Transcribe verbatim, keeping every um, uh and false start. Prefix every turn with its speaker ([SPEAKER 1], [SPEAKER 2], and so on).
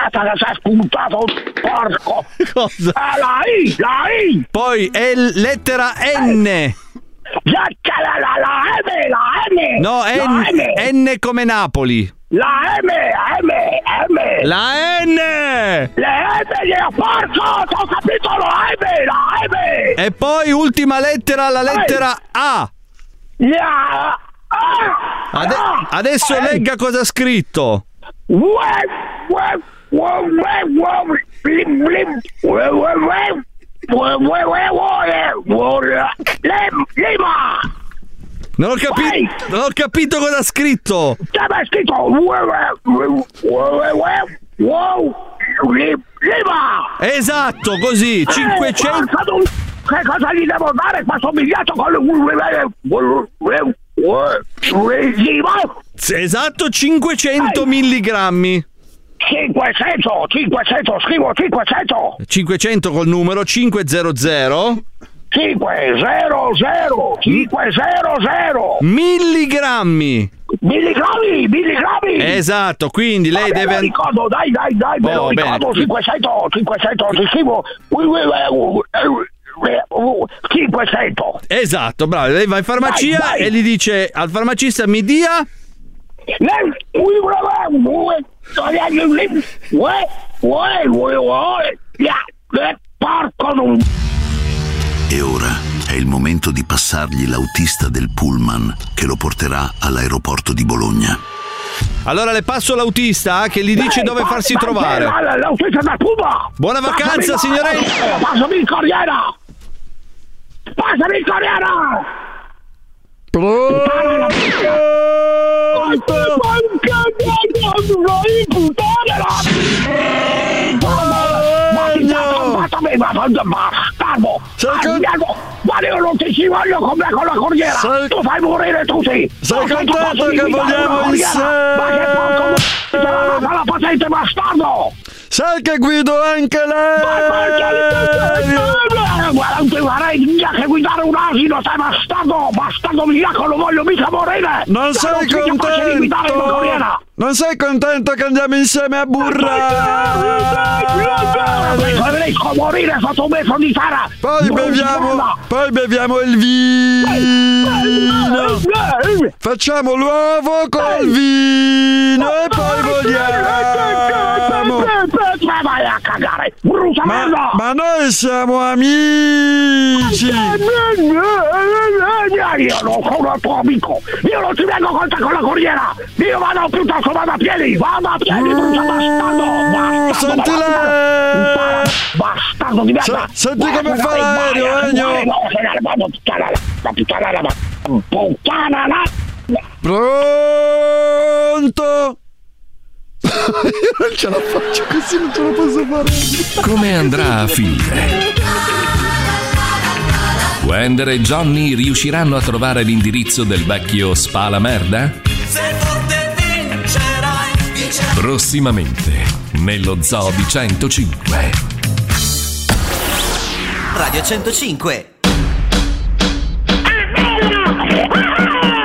[SPEAKER 1] Aspetta che sei spuntato, porco.
[SPEAKER 2] Cosa?
[SPEAKER 1] Ah, la I, la I.
[SPEAKER 2] Poi è lettera N.
[SPEAKER 1] Eh. La, la, la, la M, la M.
[SPEAKER 2] No,
[SPEAKER 1] la
[SPEAKER 2] N,
[SPEAKER 1] M.
[SPEAKER 2] N come Napoli.
[SPEAKER 1] La M, M, M.
[SPEAKER 2] La N.
[SPEAKER 1] Le M, gliela porco, ho capito la M, la M.
[SPEAKER 2] E poi ultima lettera, la lettera A.
[SPEAKER 1] La
[SPEAKER 2] Ade- adesso
[SPEAKER 1] eh.
[SPEAKER 2] legga cosa ha scritto.
[SPEAKER 1] Lima.
[SPEAKER 2] Non ho capito, non ho capito cosa ha scritto.
[SPEAKER 1] C'è scritto Lima.
[SPEAKER 2] Esatto, così. cinquecento.
[SPEAKER 1] Che cosa gli devo dare questo biglietto con Lima?
[SPEAKER 2] Esatto, cinquecento milligrammi.
[SPEAKER 1] cinquecento, cinquecento, scrivo cinquecento.
[SPEAKER 2] cinquecento col numero cinquecento.
[SPEAKER 1] cinquecento, cinquecento.
[SPEAKER 2] Milligrammi.
[SPEAKER 1] Milligrammi, milligrammi.
[SPEAKER 2] Esatto, quindi lei
[SPEAKER 1] Vabbè,
[SPEAKER 2] deve...
[SPEAKER 1] me lo ricordo, dai, dai, dai, me
[SPEAKER 2] Oh,
[SPEAKER 1] lo ricordo,
[SPEAKER 2] bene.
[SPEAKER 1] cinquecento, cinquecento, ti scrivo cinquecento.
[SPEAKER 2] Esatto, bravo. Lei va in farmacia
[SPEAKER 1] Dai, dai.
[SPEAKER 2] e gli dice al farmacista mi dia...
[SPEAKER 1] Porco non...
[SPEAKER 3] E ora è il momento di passargli l'autista del pullman che lo porterà all'aeroporto di Bologna.
[SPEAKER 2] Allora le passo l'autista che gli dice dove farsi trovare.
[SPEAKER 1] L'autista da Cuba.
[SPEAKER 2] Buona vacanza, signorina.
[SPEAKER 1] Passami il corriera. Passami il corriera. Bastardo! Ma io non ti ci voglio con me con la corriera!
[SPEAKER 4] Sei...
[SPEAKER 1] Tu fai morire tutti!
[SPEAKER 4] Sei contento che vogliamo insieme?
[SPEAKER 1] Ma che porco te la data la patente, bastardo!
[SPEAKER 4] Sai che guido anche lei!
[SPEAKER 1] Guarda, non ti farei neanche guidare un asino, sei bastardo! Bastardo vigliacco, non voglio mica morire!
[SPEAKER 4] Non sei contento? Non sei contento che andiamo insieme a burrare?
[SPEAKER 1] Dovrei morire sotto un metro di terra!
[SPEAKER 4] Poi beviamo, poi beviamo il vino! Facciamo l'uovo col vino e poi voliamo!
[SPEAKER 1] Vai a cagare!
[SPEAKER 4] Ma, ma noi siamo amici!
[SPEAKER 1] Io non sono il tuo amico! Io non ti vengo con te con la corriera! Io vado piuttosto, vado a piedi! Vado a piedi, brucia bastardo! Bastardo!
[SPEAKER 4] Senti lei!
[SPEAKER 1] Bastardo di merda!
[SPEAKER 4] Senti come fa l'aereo, Egno!
[SPEAKER 1] Puttana la...
[SPEAKER 4] Pronto? Io non ce la faccio così, non ce la posso fare.
[SPEAKER 5] Come andrà a finire? Wender e Johnny riusciranno a trovare l'indirizzo del vecchio Spala Merda?
[SPEAKER 6] Se forte vincerai, vincerai.
[SPEAKER 5] Prossimamente nello Zoo di centocinque.
[SPEAKER 6] Radio centocinque.